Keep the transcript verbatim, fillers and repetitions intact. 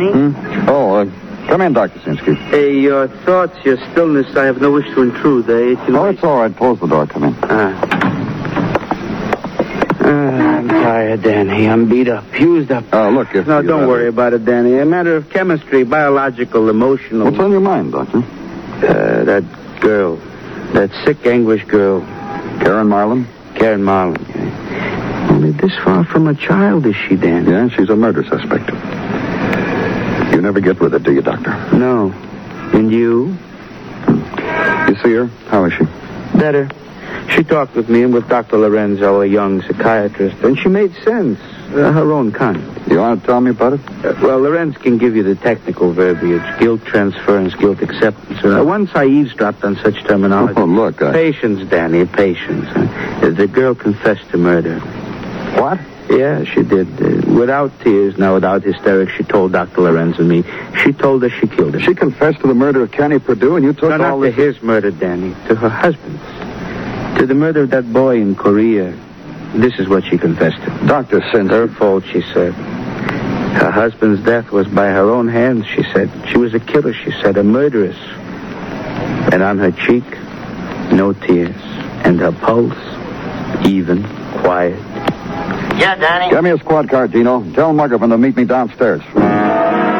Danny? Hmm? Oh, uh, come in, Doctor Sinsky. Hey, your thoughts, your stillness, I have no wish to intrude. Eh? Can Oh, I... it's all right. Close the door. Come in. Ah. Uh, I'm tired, Danny. I'm beat up, fused up. Oh, look, if No, you, don't uh, worry about it, Danny. A matter of chemistry, biological, emotional. What's on your mind, Doctor? Uh, that girl. That sick English girl. Karen Marlin? Karen Marlin. Yeah. Only this far from a child is she, Danny? Yeah, she's a murder suspect. You never get with her, do you, Doctor? No. And you? You see her? How is she? Better. She talked with me and with Doctor Lorenzo, a young psychiatrist, and she made sense. Uh, her own kind. You want to tell me about it? Uh, well, Lorenz can give you the technical verbiage, guilt transference, guilt acceptance. Uh, once I eavesdropped on such terminology. Oh, look, I... Patience, Danny, patience. Uh, the girl confessed to murder. What? Yeah, she did. Uh, without tears, now without hysterics, she told Doctor Lorenz and me. She told us she killed him. She confessed to the murder of Kenny Perdue, and you took no, not all to this... his murder, Danny. To her husband's. To the murder of that boy in Korea. This is what she confessed to. Doctor Sinsky. Her fault, she said. Her husband's death was by her own hands, she said. She was a killer, she said, a murderess. And on her cheek, no tears. And her pulse, even, quiet. Yeah, Danny? Get me a squad car, Dino. Tell Muggerman to meet me downstairs.